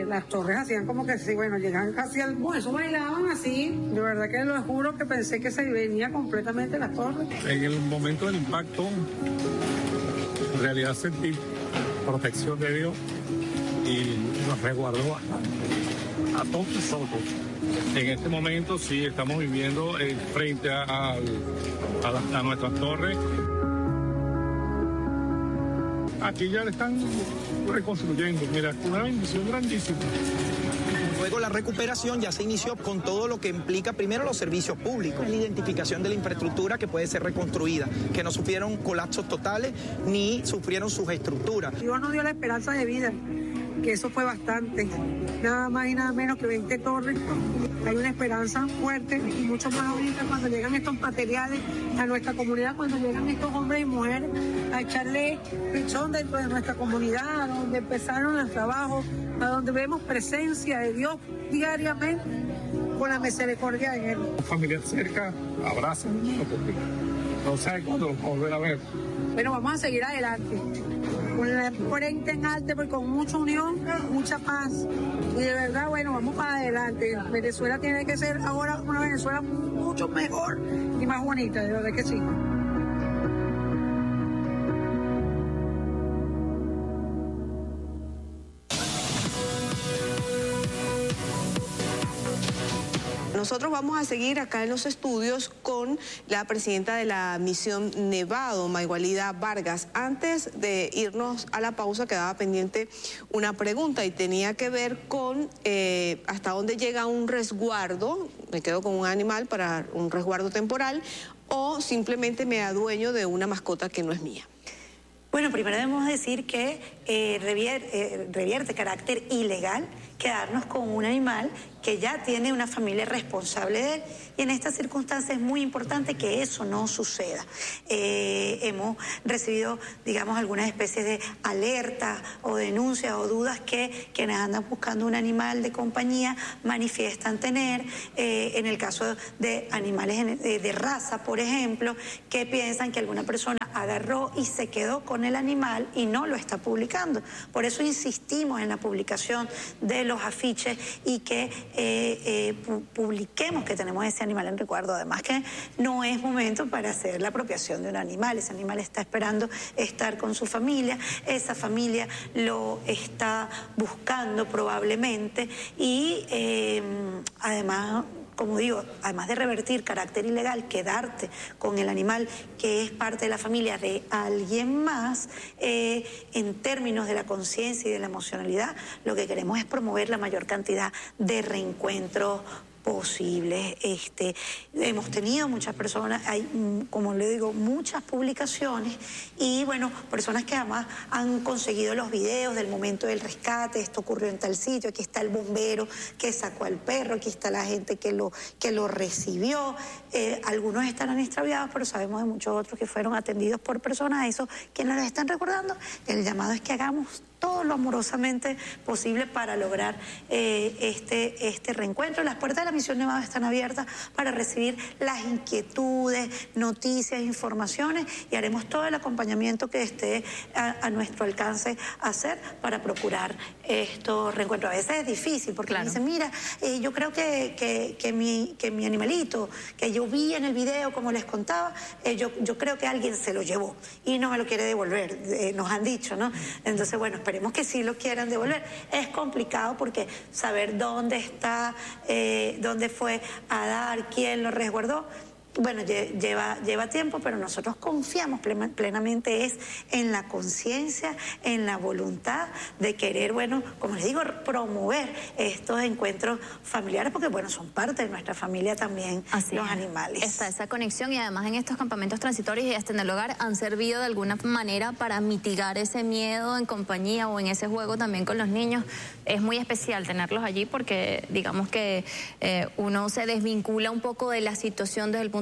las torres hacían como que sí, bueno, llegaban casi al... Bueno, eso bailaban así, de verdad que lo juro que pensé que se venía completamente las torres. En el momento del impacto, en realidad sentí protección de Dios y nos resguardó a todos nosotros. En este momento sí estamos viviendo frente a nuestras torres. Aquí ya le están reconstruyendo, mira, una bendición grandísima. Luego la recuperación ya se inició con todo lo que implica primero los servicios públicos, la identificación de la infraestructura que puede ser reconstruida, que no sufrieron colapsos totales ni sufrieron sus estructuras. Dios nos dio la esperanza de vida, que eso fue bastante, nada más y nada menos que 20 torres. Hay una esperanza fuerte y mucho más ahorita cuando llegan estos materiales a nuestra comunidad, cuando llegan estos hombres y mujeres a echarle pichón dentro de nuestra comunidad, a donde empezaron los trabajos, a donde vemos presencia de Dios diariamente con la misericordia en Él. Familia cerca, abrazan, no sé cuándo los volver a ver. Bueno, vamos a seguir adelante, con la frente en alto, pero con mucha unión, mucha paz. Y de verdad, bueno, vamos para adelante. Venezuela tiene que ser ahora una Venezuela mucho mejor y más bonita, de verdad que sí. Nosotros vamos a seguir acá en los estudios con la presidenta de la Misión Nevado, Maygualida Vargas. Antes de irnos a la pausa quedaba pendiente una pregunta y tenía que ver con hasta dónde llega un resguardo, me quedo con un animal para un resguardo temporal, o simplemente me adueño de una mascota que no es mía. Bueno, primero debemos decir que revierte carácter ilegal quedarnos con un animal que ya tiene una familia responsable de él, y en estas circunstancias es muy importante que eso no suceda. Hemos recibido, digamos, algunas especies de alertas o denuncias o dudas que quienes andan buscando un animal de compañía manifiestan tener, en el caso de animales de raza, por ejemplo, que piensan que alguna persona agarró y se quedó con el animal y no lo está publicando. Por eso insistimos en la publicación de los afiches y que publiquemos que tenemos ese animal en recuerdo. Además que no es momento para hacer la apropiación de un animal. Ese animal está esperando estar con su familia, esa familia lo está buscando probablemente y además, como digo, además de revertir carácter ilegal, quedarte con el animal que es parte de la familia de alguien más, en términos de la conciencia y de la emocionalidad, lo que queremos es promover la mayor cantidad de reencuentros posibles. Hemos tenido muchas personas, hay, como le digo, muchas publicaciones y bueno, personas que además han conseguido los videos del momento del rescate. Esto ocurrió en tal sitio, aquí está el bombero que sacó al perro, aquí está la gente que lo recibió. Algunos estarán extraviados, pero sabemos de muchos otros que fueron atendidos por personas. A eso, quienes los están recordando, el llamado es que hagamos todo lo amorosamente posible para lograr este reencuentro. Las puertas de la Misión Nevado están abiertas para recibir las inquietudes, noticias, informaciones, y haremos todo el acompañamiento que esté a nuestro alcance hacer para procurar estos reencuentros. A veces es difícil porque me dicen, mira, yo creo que mi animalito que yo vi en el video, como les contaba, yo creo que alguien se lo llevó y no me lo quiere devolver, nos han dicho, ¿no? Entonces, bueno, esperemos que sí lo quieran devolver. Es complicado porque saber dónde está, dónde fue a dar, quién lo resguardó, bueno, lleva tiempo, pero nosotros confiamos plenamente es en la conciencia, en la voluntad de querer, bueno, como les digo, promover estos encuentros familiares, porque bueno, son parte de nuestra familia también. Así los animales. Está esa conexión, y además en estos campamentos transitorios y hasta en el hogar han servido de alguna manera para mitigar ese miedo en compañía o en ese juego también con los niños. Es muy especial tenerlos allí porque digamos que uno se desvincula un poco de la situación desde el punto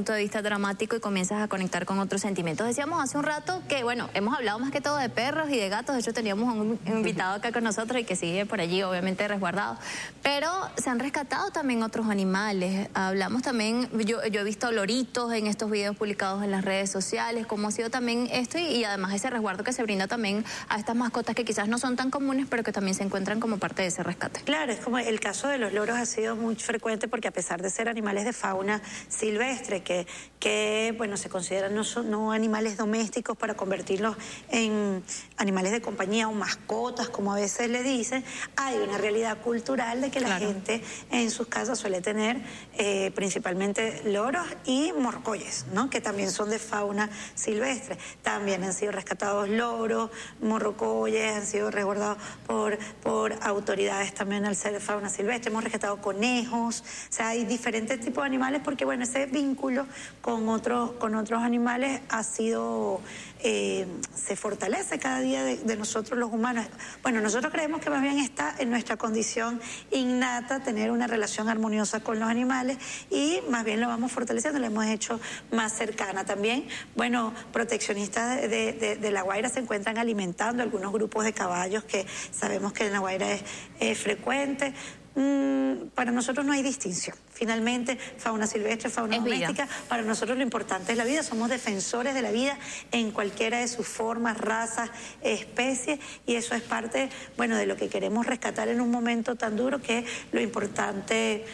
punto de vista dramático y comienzas a conectar con otros sentimientos. Decíamos hace un rato que, bueno, hemos hablado más que todo de perros y de gatos. De hecho, teníamos un invitado acá con nosotros y que sigue por allí, obviamente resguardado. Pero se han rescatado también otros animales. Hablamos también, yo he visto loritos en estos videos publicados en las redes sociales, cómo ha sido también esto y además ese resguardo que se brinda también a estas mascotas que quizás no son tan comunes, pero que también se encuentran como parte de ese rescate. Claro, es como el caso de los loros ha sido muy frecuente porque a pesar de ser animales de fauna silvestre, que bueno, se consideran no animales domésticos para convertirlos en animales de compañía o mascotas, como a veces le dicen, hay una realidad cultural de que la gente en sus casas suele tener principalmente loros y morcoyes, ¿no? Que también son de fauna silvestre. También han sido rescatados loros, morrocoyes, han sido resguardados por autoridades también al ser de fauna silvestre. Hemos rescatado conejos, o sea, hay diferentes tipos de animales porque, bueno, ese vínculo con otros animales ha sido, se fortalece cada día de nosotros los humanos. Bueno, nosotros creemos que más bien está en nuestra condición innata tener una relación armoniosa con los animales y más bien lo vamos fortaleciendo, lo hemos hecho más cercana. También, bueno, proteccionistas de La Guaira se encuentran alimentando algunos grupos de caballos que sabemos que en La Guaira es frecuente. Para nosotros no hay distinción. Finalmente, fauna silvestre, fauna doméstica, para nosotros lo importante es la vida. Somos defensores de la vida en cualquiera de sus formas, razas, especies, y eso es parte, bueno, de lo que queremos rescatar en un momento tan duro que lo importante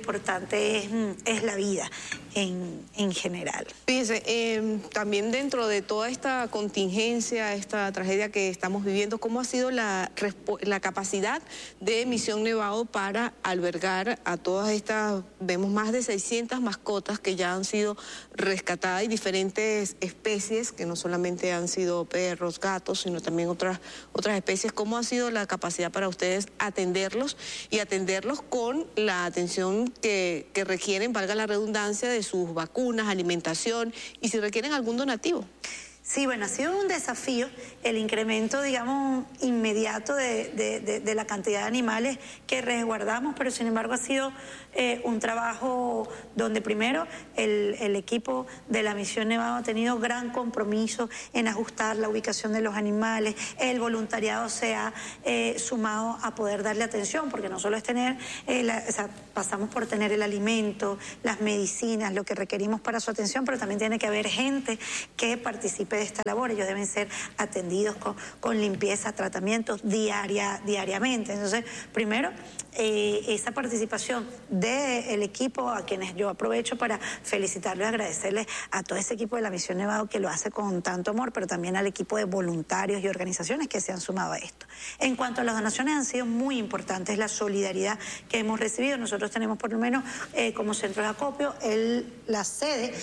es la vida en general. Fíjense, también dentro de toda esta contingencia, esta tragedia que estamos viviendo, ¿cómo ha sido la capacidad de Misión Nevado para albergar a todas estas, vemos más de 600 mascotas que ya han sido rescatadas y diferentes especies, que no solamente han sido perros, gatos, sino también otras especies? ¿Cómo ha sido la capacidad para ustedes atenderlos y atenderlos con la atención que requieren, valga la redundancia, de sus vacunas, alimentación y si requieren algún donativo? Sí, bueno, ha sido un desafío el incremento, digamos, inmediato de la cantidad de animales que resguardamos, pero sin embargo ha sido un trabajo donde primero el equipo de la Misión Nevado ha tenido gran compromiso en ajustar la ubicación de los animales, el voluntariado se ha sumado a poder darle atención, porque no solo es tener, o sea, pasamos por tener el alimento, las medicinas, lo que requerimos para su atención, pero también tiene que haber gente que participe de esta labor. Ellos deben ser atendidos con limpieza, tratamientos diariamente. Entonces, primero, esa participación del equipo, a quienes yo aprovecho para felicitarles y agradecerles a todo ese equipo de la Misión Nevado que lo hace con tanto amor, pero también al equipo de voluntarios y organizaciones que se han sumado a esto. En cuanto a las donaciones, han sido muy importantes la solidaridad que hemos recibido. Nosotros tenemos por lo menos como centro de acopio la sede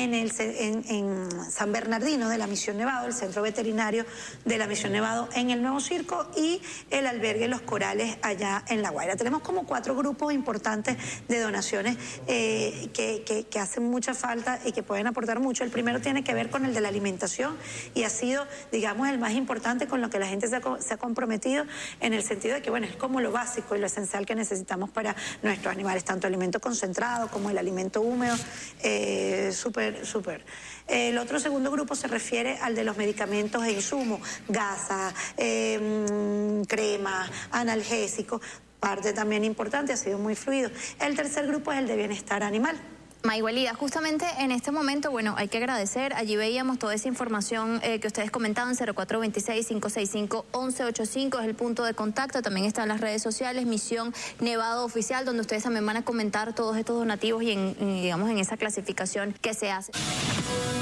en San Bernardino de la Misión Nevado, el centro veterinario de la Misión Nevado en el Nuevo Circo y el albergue Los Corales allá en La Guaira. Tenemos como 4 grupos importantes de donaciones que hacen mucha falta y que pueden aportar mucho. El primero tiene que ver con el de la alimentación y ha sido, digamos, el más importante, con lo que la gente se ha comprometido, en el sentido de que, bueno, es como lo básico y lo esencial que necesitamos para nuestros animales, tanto alimento concentrado como el alimento húmedo, súper. El otro segundo grupo se refiere al de los medicamentos e insumos, gasas, cremas, analgésicos, parte también importante, ha sido muy fluido. El tercer grupo es el de bienestar animal. Maygualida, justamente en este momento, bueno, hay que agradecer, allí veíamos toda esa información que ustedes comentaban, 0426-565-1185 es el punto de contacto, también están las redes sociales, Misión Nevado Oficial, donde ustedes también van a comentar todos estos donativos y digamos en esa clasificación que se hace.